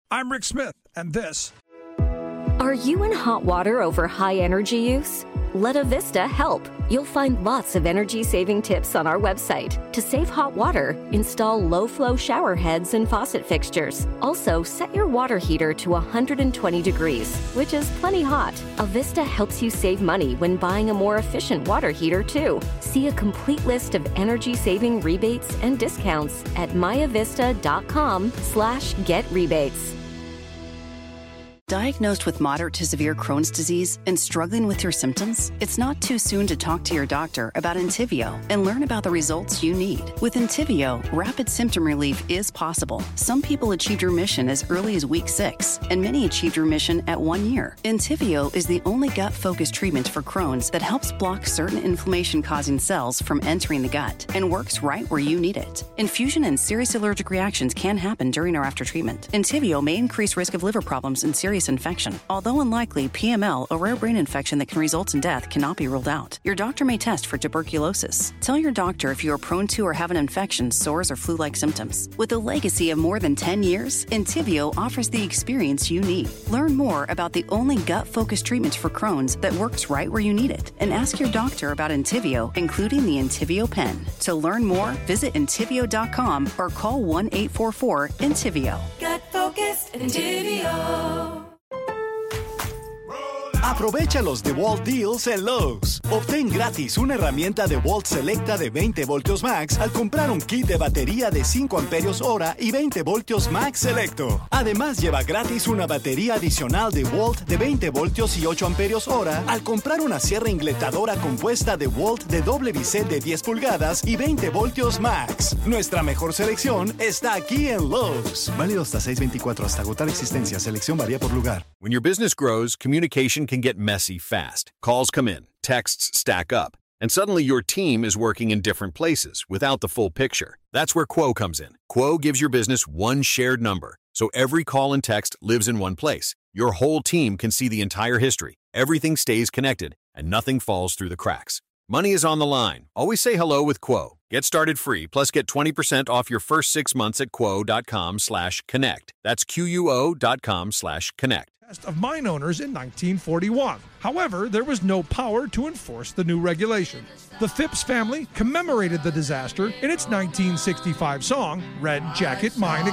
I'm Rick Smith, and this. Are you in hot water over high energy use? Let Avista help. You'll find lots of energy-saving tips on our website. To save hot water, install low-flow shower heads and faucet fixtures. Also, set your water heater to 120 degrees, which is plenty hot. Avista helps you save money when buying a more efficient water heater, too. See a complete list of energy-saving rebates and discounts at myavista.com/getrebates. Diagnosed with moderate to severe Crohn's disease and struggling with your symptoms? It's not too soon to talk to your doctor about Entyvio and learn about the results you need. With Entyvio, rapid symptom relief is possible. Some people achieved remission as early as week 6, and many achieved remission at 1 year. Entyvio is the only gut-focused treatment for Crohn's that helps block certain inflammation-causing cells from entering the gut and works right where you need it. Infusion and serious allergic reactions can happen during or after treatment. Entyvio may increase risk of liver problems and serious infection. Although unlikely, PML, a rare brain infection that can result in death, cannot be ruled out. Your doctor may test for tuberculosis. Tell your doctor if you are prone to or have an infection, sores, or flu-like symptoms. With a legacy of more than 10 years, Entyvio offers the experience you need. Learn more about the only gut-focused treatment for Crohn's that works right where you need it, and ask your doctor about Entyvio, including the Entyvio pen. To learn more, visit Entyvio.com or call 1-844-ENTYVIO. Gut-focused Entyvio. Aprovecha los DeWalt Deals en Lowe's. Obtén gratis una herramienta DeWalt Selecta de 20 voltios max al comprar un kit de batería de 5 amperios hora y 20 voltios max selecto. Además, lleva gratis una batería adicional DeWalt de 20 voltios y 8 amperios hora al comprar una sierra ingletadora compuesta DeWalt de doble bisel de 10 pulgadas y 20 voltios max. Nuestra mejor selección está aquí en Lowe's. Válido hasta 6/24 hasta agotar existencia. Selección varía por lugar. When your business grows, communication can get messy fast. Calls come in, texts stack up, and suddenly your team is working in different places without the full picture. That's where Quo comes in. Quo gives your business one shared number, so every call and text lives in one place. Your whole team can see the entire history. Everything stays connected, and nothing falls through the cracks. Money is on the line. Always say hello with Quo. Get started free, plus get 20% off your first 6 months at quo.com/connect. That's QUO.com/connect. Of mine owners in 1941. However, there was no power to enforce the new regulation. The Phipps family commemorated the disaster in its 1965 song, Red Jacket Mine